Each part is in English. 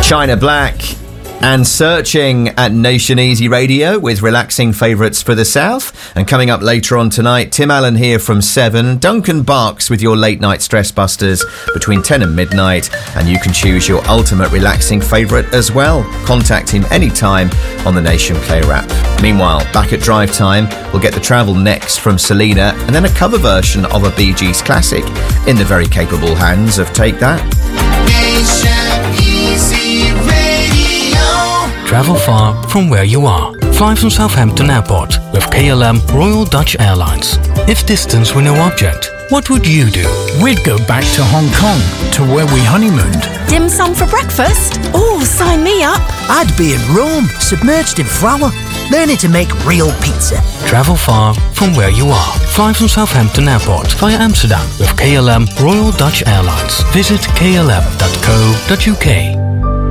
China Black and Searching at Nation Easy Radio with relaxing favourites for the South. And coming up later on tonight, Tim Allen here from 7, Duncan Barks with your late night stress busters between 10 and midnight, and you can choose your ultimate relaxing favourite as well. Contact him anytime on the Nation Player app. Meanwhile, back at drive time, we'll get the travel next from Selena, and then a cover version of a Bee Gees classic in the very capable hands of Take That. Nation Easy Radio. Travel far from where you are. Fly from Southampton Airport with KLM Royal Dutch Airlines. If distance were no object, what would you do? We'd go back to Hong Kong, to where we honeymooned. Dim sum for breakfast? Oh, sign me up. I'd be in Rome, submerged in flour, learning to make real pizza. Travel far from where you are. Fly from Southampton Airport via Amsterdam with KLM Royal Dutch Airlines. Visit klm.co.uk.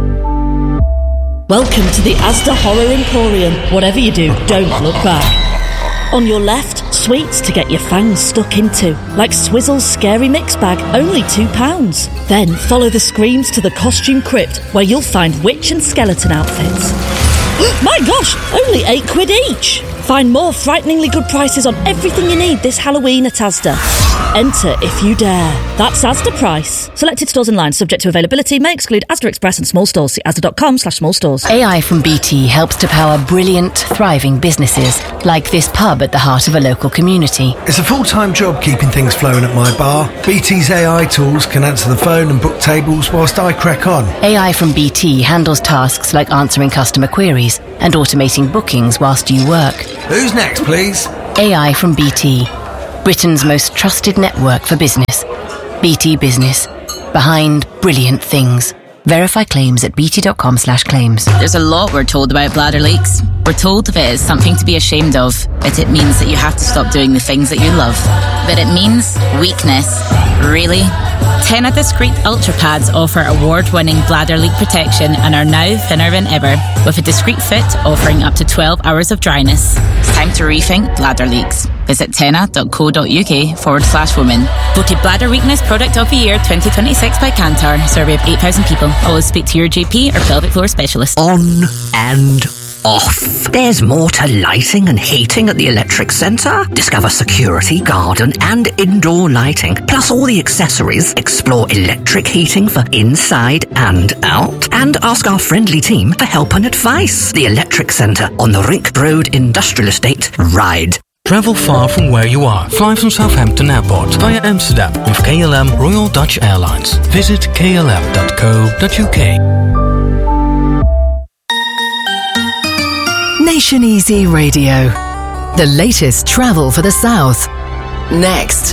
Welcome to the Asda Horror Emporium. Whatever you do, don't look back. On your left, sweets to get your fangs stuck into, like Swizzle's Scary Mix Bag, only £2. Then follow the screams to the Costume Crypt, where you'll find witch and skeleton outfits. My gosh, only £8 each! Find more frighteningly good prices on everything you need this Halloween at Asda. Enter if you dare. That's Asda Price. Selected stores and lines subject to availability may exclude Asda Express and small stores. See asda.com/small stores. AI from BT helps to power brilliant, thriving businesses, like this pub at the heart of a local community. It's a full-time job keeping things flowing at my bar. BT's AI tools can answer the phone and book tables whilst I crack on. AI from BT handles tasks like answering customer queries and automating bookings whilst you work. Who's next, please? AI from BT, Britain's most trusted network for business. BT Business. Behind brilliant things. Verify claims at bt.com/claims. There's a lot we're told about bladder leaks. We're told of it as something to be ashamed of, but it means that you have to stop doing the things that you love. But it means weakness. Really? Tena Discreet Ultra Pads offer award-winning bladder leak protection and are now thinner than ever, with a discreet fit offering up to 12 hours of dryness. It's time to rethink bladder leaks. Visit tena.co.uk/women. Voted Bladder Weakness Product of the Year 2026 by Kantar. Survey of 8,000 people. Always speak to your GP or pelvic floor specialist. On and off. There's more to lighting and heating at the Electric Centre. Discover security, garden and indoor lighting, plus all the accessories. Explore electric heating for inside and out. And ask our friendly team for help and advice. The Electric Centre on the Rink Road Industrial Estate, Ryde. Travel far from where you are. Fly from Southampton Airport via Amsterdam with KLM Royal Dutch Airlines. Visit klm.co.uk. Nation Easy Radio. The latest travel for the South. Next.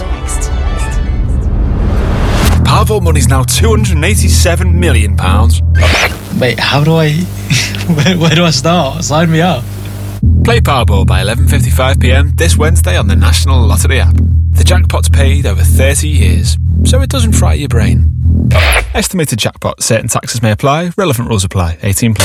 Powerball money's now £287 million. Wait, how do I... where do I start? Sign me up. Play Powerball by 11:55pm this Wednesday on the National Lottery app. The jackpot's paid over 30 years, so it doesn't fry your brain. Estimated jackpot. Certain taxes may apply. Relevant rules apply. 18+.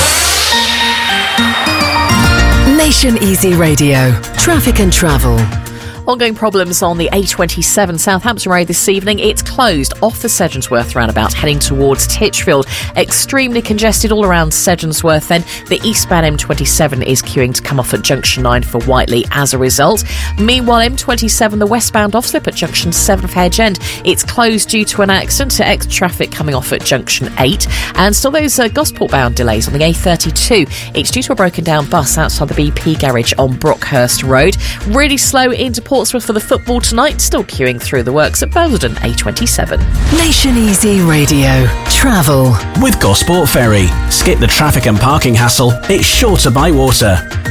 Nation Easy Radio. Traffic and travel. Ongoing problems on the A27 Southampton Road this evening. It's closed off the Sedgensworth roundabout heading towards Titchfield. Extremely congested all around Sedgensworth then. The eastbound M27 is queuing to come off at Junction 9 for Whiteley as a result. Meanwhile, M27, the westbound off-slip at Junction 7 of Hedge End. It's closed due to an accident. Extra traffic coming off at Junction 8. And still those Gosport-bound delays on the A32. It's due to a broken down bus outside the BP garage on Brockhurst Road. Really slow into Portsmouth for the football tonight, still queuing through the works at Basildon A27. Nation Easy Radio. Travel. With Gosport Ferry. Skip the traffic and parking hassle. It's shorter by water.